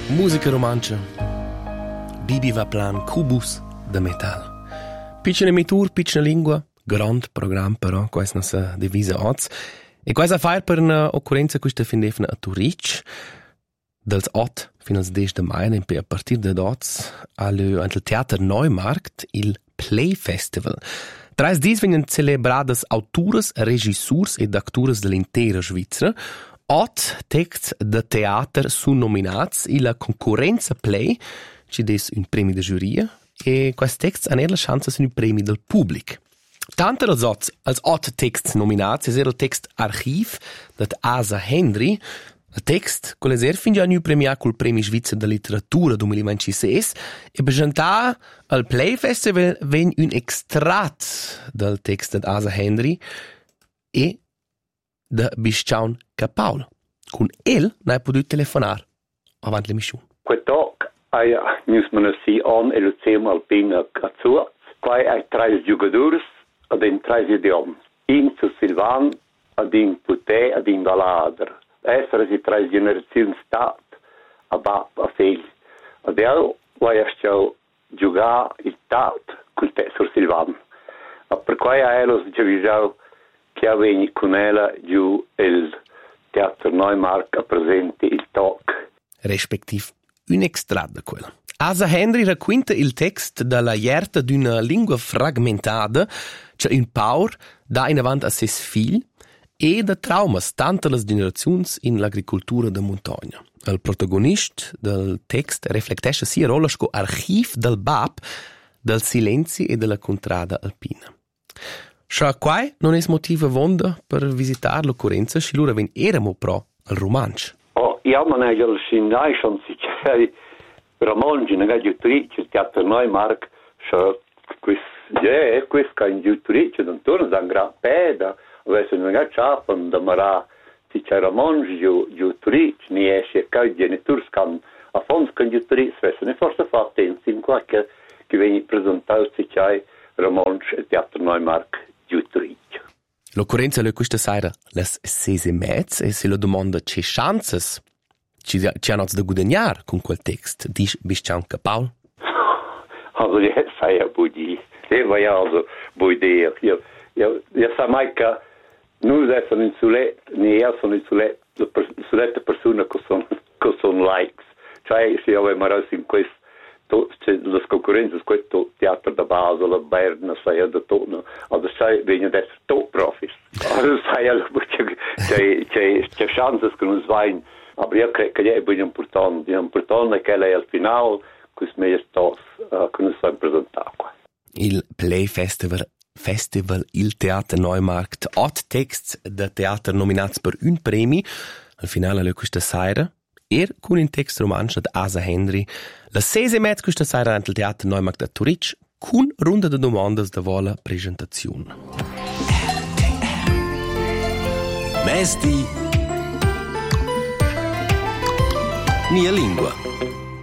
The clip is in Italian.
Musica romancia. Bibi va plan cubus de metal. Piccina mitur, piccina lingua, grand program però, questa nostra divisa oz. E questa fare per una occorrenza questa findefna a Turic, dels 8 fino al 10 de mai, e a partir de oz al Theater Neumarkt il Play Festival. Trais dis vengono celebradas autores, regissurs ed actores dell'intera Svizzera. 8 texts de teater sono nominati in la concorrenza Play, ci des un premio de giuria, e questi texti hanno la chance di un premio del pubblico. Tanto als 8 texts nominati, è il text Archiv di Asa Henry, il text che è fin già un premiato col Premio Svizzero de Literatura 2026 e presentato al Play Festival viene un estratto del text di Asa Henry e de Bisciaun Capaul. Con el n'hai potuto telefonare avanti la missione. Quest'og hai nusmanasi on e Luceum Alpina Cazzuaz. Quai hai 3 giocatori ad in 3 idiomi. In su Silvan, ad in Putè, ad in Valader. Essere si 3 generazioni stat a bap a figli. Ad el vai a giocare il tat col te sur Silvan. Per quai a elos giocare che avveni con ella giù il Teatro Neumarkt a presente il talk. Respektiv un extrat da quella. Asa Henry racconta il text dalla ierta d'una lingua fragmentata, cioè un paur da in avanti a ses figli e da traumas tante le generazioni in l'agricoltura de montagna. Il protagonista del text riflettesce sia rolla sco archiv del BAP, del silenzi e della contrada alpina. Scha quai non es motiva vonda per visitar l'occorrenza si lura ven eramo pro al romansch. Oh, io non è il sindai schon si c'è romanci nella giutrice il Teatro Neumarkt, scha quest kein giutrice non torna da gran peda, adesso non è chapan da mara si c'è romanci giutrice ni esce che genitori scan a fons con giutrice, adesso ne forse fa attenzione in qualche che viene presentato si c'è romanci il Teatro Neumarkt. L'occorrenza è questa sera les 6:30 e se lo domanda c'è chances ci hanno da guadagnare con quel text. Dici Bisciaun Capaul? Also jetzt sei ja budi. War ja also budi. Io sa mai che noi sono in sulle, ne io sono in sulle persone che sono likes. Cioè se io avevo in questo le concorrenze questo teatro da Basel, a Berna, sai da tutto, also sai vengono da tutto profis. Also sai c'è chance che non svain, ma io credo che è ben importante che lei al final questo meglio sto che non si presentare qua. Il Play Festival il Theater Neumarkt 8 texts da teatro nominati per un premio al finale alle questa sera con un text romanzo di Asa Henry. La 6:30 questa sera al Teatro Neumarkt a Turic con ronda di domande da vola presentazione. Mesti Mia lingua.